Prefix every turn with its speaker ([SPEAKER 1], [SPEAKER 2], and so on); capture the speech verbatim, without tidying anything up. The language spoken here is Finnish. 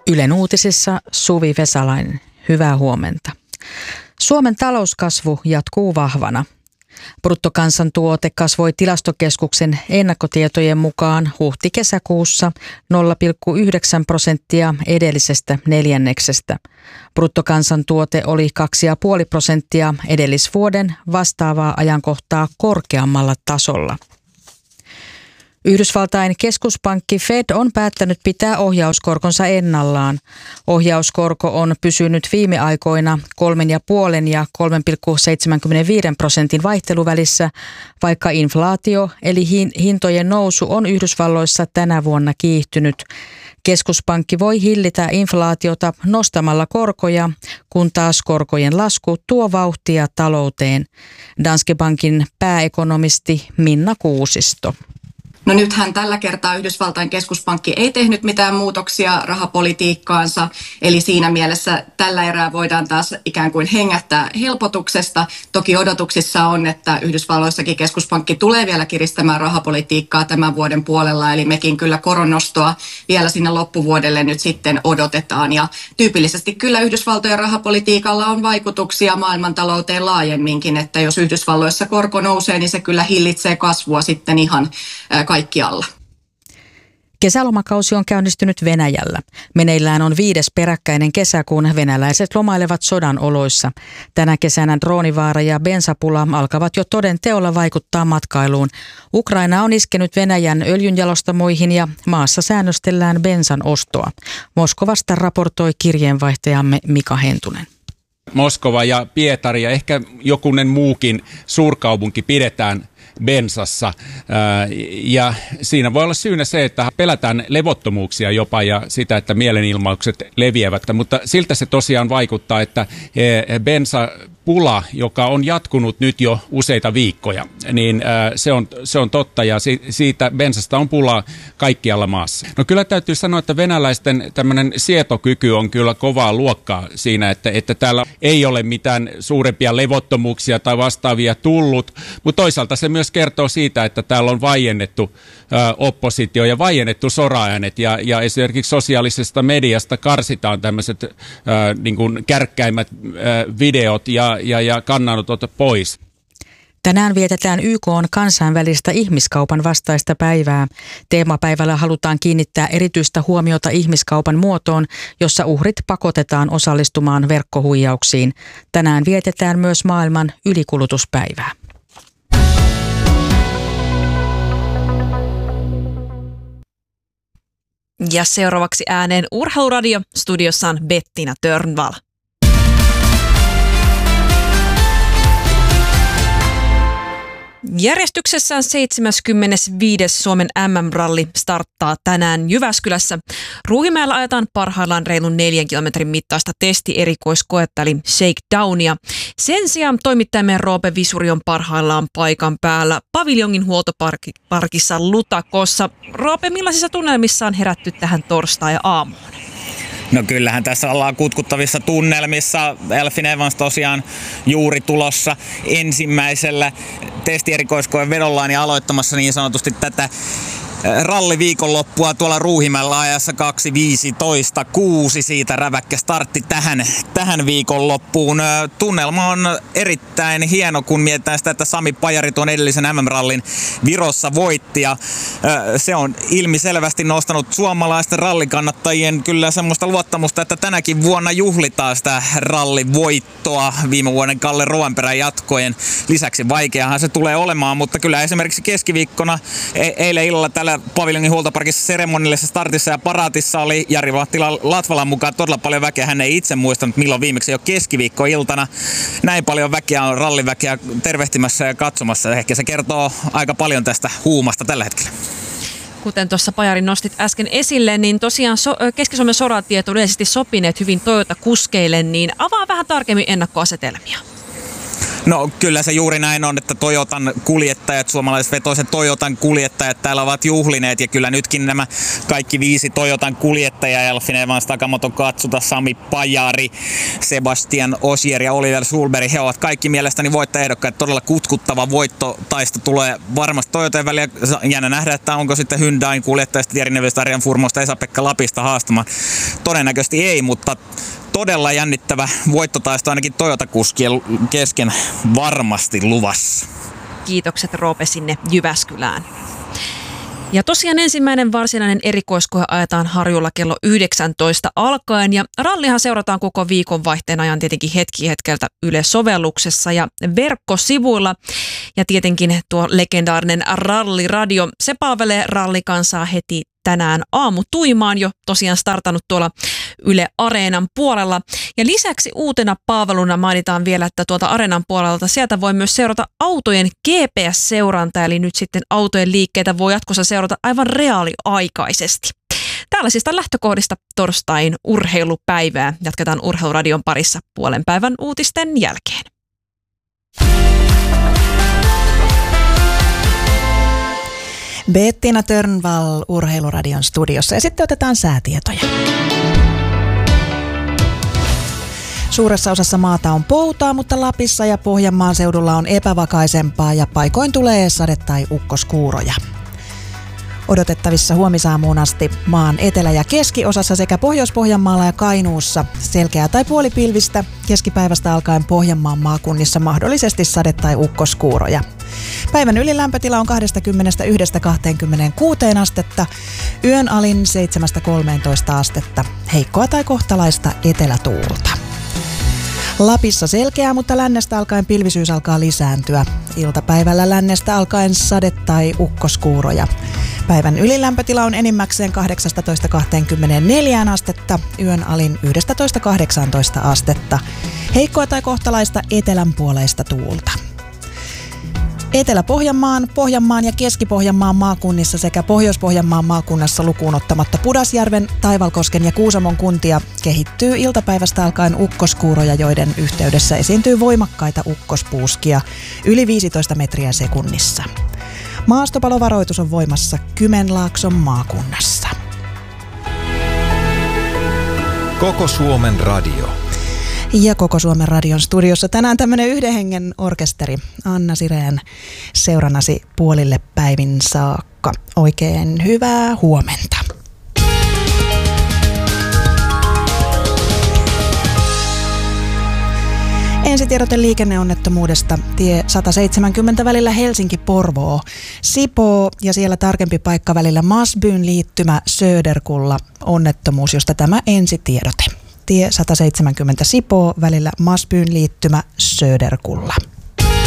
[SPEAKER 1] Ylen uutisissa Suvi Vesalainen. Hyvää huomenta. Suomen talouskasvu jatkuu vahvana. Bruttokansantuote kasvoi Tilastokeskuksen ennakkotietojen mukaan huhti-kesäkuussa nolla pilkku yhdeksän prosenttia edellisestä neljänneksestä. Bruttokansantuote oli kaksi pilkku viisi prosenttia edellisvuoden vastaavaa ajankohtaa korkeammalla tasolla. Yhdysvaltain keskuspankki Fed on päättänyt pitää ohjauskorkonsa ennallaan. Ohjauskorko on pysynyt viime aikoina kolmen ja puolen ja kolme pilkku seitsemänkymmentäviisi prosentin vaihteluvälissä, vaikka inflaatio eli hintojen nousu on Yhdysvalloissa tänä vuonna kiihtynyt. Keskuspankki voi hillitä inflaatiota nostamalla korkoja, kun taas korkojen lasku tuo vauhtia talouteen. Danske Bankin pääekonomisti Minna Kuusisto.
[SPEAKER 2] No nythän tällä kertaa Yhdysvaltain keskuspankki ei tehnyt mitään muutoksia rahapolitiikkaansa, eli siinä mielessä tällä erää voidaan taas ikään kuin hengähtää helpotuksesta. Toki odotuksissa on, että Yhdysvalloissakin keskuspankki tulee vielä kiristämään rahapolitiikkaa tämän vuoden puolella, eli mekin kyllä koronnostoa vielä sinne loppuvuodelle nyt sitten odotetaan. Ja tyypillisesti kyllä Yhdysvaltojen rahapolitiikalla on vaikutuksia maailmantalouteen laajemminkin, että jos Yhdysvalloissa korko nousee, niin se kyllä hillitsee kasvua sitten ihan kaikkialla.
[SPEAKER 1] Kesälomakausi on käynnistynyt Venäjällä. Meneillään on viides peräkkäinen kesä, kun venäläiset lomailevat sodan oloissa. Tänä kesänä droonivaara ja bensapula alkavat jo toden teolla vaikuttaa matkailuun. Ukraina on iskenyt Venäjän öljynjalostamoihin ja maassa säännöstellään bensan ostoa. Moskovasta raportoi kirjeenvaihtajamme Mika Hentunen.
[SPEAKER 3] Moskova ja Pietari ja ehkä jokunen muukin suurkaupunki pidetään bensassa, ja siinä voi olla syynä se, että pelätään levottomuuksia jopa ja sitä, että mielenilmaukset leviävät, mutta siltä se tosiaan vaikuttaa, että bensapula, joka on jatkunut nyt jo useita viikkoja, niin se on, se on totta ja siitä bensasta on pulaa kaikkialla maassa. No kyllä täytyy sanoa, että venäläisten tämmöinen sietokyky on kyllä kovaa luokkaa siinä, että, että täällä ei ole mitään suurempia levottomuuksia tai vastaavia tullut, mutta toisaalta se myös kertoo siitä, että täällä on vaiennettu ä, oppositio ja vaiennettu soraäänet ja, ja esimerkiksi sosiaalisesta mediasta karsitaan tämmöiset ä, niin kuin kärkkäimmät ä, videot ja, ja, ja kannanotot pois.
[SPEAKER 1] Tänään vietetään Y K:n kansainvälistä ihmiskaupan vastaista päivää. Teemapäivällä halutaan kiinnittää erityistä huomiota ihmiskaupan muotoon, jossa uhrit pakotetaan osallistumaan verkkohuijauksiin. Tänään vietetään myös maailman ylikulutuspäivää.
[SPEAKER 4] Ja seuraavaksi ääneen Urheiluradio, studiossa on Bettina Törnvall. Järjestyksessään seitsemänkymmentäviisi Suomen M M-ralli starttaa tänään Jyväskylässä. Ruuhimäellä ajetaan parhaillaan reilun neljän kilometrin mittaista testierikoiskoetta eli shakedownia. Sen sijaan toimittajamme Roope Visuri on parhaillaan paikan päällä paviljongin huoltoparkissa Lutakossa. Roope, millaisissa tunnelmissa on herätty tähän torstai-aamuun?
[SPEAKER 5] No kyllähän tässä ollaan kutkuttavissa tunnelmissa. Elfyn Evans tosiaan juuri tulossa ensimmäisellä testierikoiskoen vedollaan ja aloittamassa niin sanotusti tätä ralliviikonloppua tuolla Ruuhimäellä ajassa kaksi viisitoista kuusi. Siitä räväkkä startti tähän, tähän viikonloppuun. Tunnelma on erittäin hieno, kun mietitään sitä, että Sami Pajari tuon edellisen M M-rallin Virossa voitti. Ja se on ilmiselvästi nostanut suomalaisten rallikannattajien kyllä semmoista luottamusta, että tänäkin vuonna juhlitaan sitä rallivoittoa viime vuoden Kalle Rovanperän jatkojen lisäksi. Vaikeahan se tulee olemaan, mutta kyllä esimerkiksi keskiviikkona e- eilen illalla tällä paviljongin huoltoparkissa seremonillisessa startissa ja paraatissa oli Jari Vahtila Latvalan mukaan todella paljon väkeä. Hän ei itse muistanut milloin viimeksi jo keskiviikkoiltana. Näin paljon väkeä on ralliväkeä tervehtimässä ja katsomassa. Ehkä se kertoo aika paljon tästä huumasta tällä hetkellä.
[SPEAKER 4] Kuten tuossa Pajari nostit äsken esille, niin tosiaan so- Keski-Suomen soratiet on yleisesti sopineet hyvin Toyota-kuskeille, niin avaa vähän tarkemmin ennakkoasetelmia.
[SPEAKER 5] No kyllä se juuri näin on, että Toyotan kuljettajat, suomalaisvetoiset Toyotan kuljettajat täällä ovat juhlineet ja kyllä nytkin nämä kaikki viisi Toyotan kuljettajaa, Elfin Evans, Takamoto Katsuta, Sami Pajari, Sebastian Ogier ja Oliver Sulberg, he ovat kaikki mielestäni voittajaehdokkaat. Todella kutkuttava voittotaisto tulee varmasti Toyotan välillä. Jännä nähdä, että onko sitten Hyundain kuljettajista Thierry Neuville, Arjan Furmosta, Esa-Pekka Lapista haastamaan. Todennäköisesti ei, mutta todella jännittävä voittotaisto ainakin Toyota-kuskien kesken varmasti luvassa.
[SPEAKER 4] Kiitokset Roope sinne Jyväskylään. Ja tosiaan ensimmäinen varsinainen erikoiskoe ajetaan Harjulla kello yhdeksäntoista alkaen ja rallihan seurataan koko viikonvaihteen ajan tietenkin hetki hetkeltä Yle-sovelluksessa ja verkkosivuilla. Ja tietenkin tuo legendaarinen ralliradio, se palvelee rallikansaa heti tänään aamutuimaan, jo tosiaan startannut tuolla Yle Areenan puolella. Ja lisäksi uutena palveluna mainitaan vielä, että tuolta Areenan puolelta sieltä voi myös seurata autojen G P S-seurantaa, eli nyt sitten autojen liikkeitä voi jatkossa seurata aivan reaaliaikaisesti. Tällaisista lähtökohdista torstain urheilupäivää jatketaan Urheiluradion parissa puolen päivän uutisten jälkeen.
[SPEAKER 6] Bettina Törnvall Urheiluradion studiossa ja sitten otetaan säätietoja. Suuressa osassa maata on poutaa, mutta Lapissa ja Pohjanmaan seudulla on epävakaisempaa ja paikoin tulee sade- tai ukkoskuuroja. Odotettavissa huomisaamuun asti maan etelä- ja keskiosassa sekä Pohjois-Pohjanmaalla ja Kainuussa selkeää tai puolipilvistä, keskipäivästä alkaen Pohjanmaan maakunnissa mahdollisesti sade- tai ukkoskuuroja. Päivän ylilämpötila on kaksikymmentäyksi kaksikymmentäkuusi astetta, yön alin seitsemästä kolmeentoista astetta, heikkoa tai kohtalaista etelätuulta. Lapissa selkeää, mutta lännestä alkaen pilvisyys alkaa lisääntyä. Iltapäivällä lännestä alkaen sade- tai ukkoskuuroja. Päivän ylilämpötila on enimmäkseen kahdeksasta kaksikymmentäneljään astetta, yön alin yksitoista kahdeksantoista astetta. Heikkoa tai kohtalaista etelänpuoleista tuulta. Etelä-Pohjanmaan, Pohjanmaan ja Keski-Pohjanmaan maakunnissa sekä Pohjois-Pohjanmaan maakunnassa lukuun ottamatta Pudasjärven, Taivalkosken ja Kuusamon kuntia kehittyy iltapäivästä alkaen ukkoskuuroja, joiden yhteydessä esiintyy voimakkaita ukkospuuskia yli viisitoista metriä sekunnissa. Maastopalovaroitus on voimassa Kymenlaakson maakunnassa.
[SPEAKER 7] Koko Suomen radio.
[SPEAKER 6] Ja Koko Suomen radion studiossa tänään tämmöinen yhden hengen orkesteri. Anna Sireen seurannasi puolille päivin saakka. Oikein hyvää huomenta. Ensitiedote liikenneonnettomuudesta tie sata seitsemänkymmentä välillä Helsinki-Porvoo, Sipoo ja siellä tarkempi paikka välillä Masbyn liittymä Söderkulla. Onnettomuus, josta tämä ensitiedote. Tie sata seitsemänkymmentä Sipoo välillä Masbyn liittymä Söderkulla.